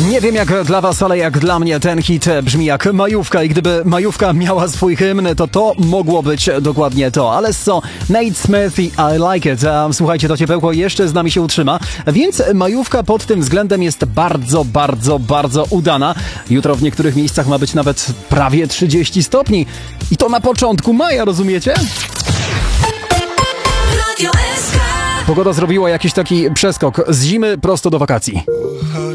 Nie wiem jak dla was, ale jak dla mnie ten hit brzmi jak majówka i gdyby majówka miała swój hymn, to mogło być dokładnie to. Ale co? Nate Smith i I Like It. Słuchajcie, to ciepełko jeszcze z nami się utrzyma, więc majówka pod tym względem jest bardzo udana. Jutro w niektórych miejscach ma być nawet prawie 30 stopni. I to na początku maja, rozumiecie? Pogoda zrobiła jakiś taki przeskok z zimy prosto do wakacji.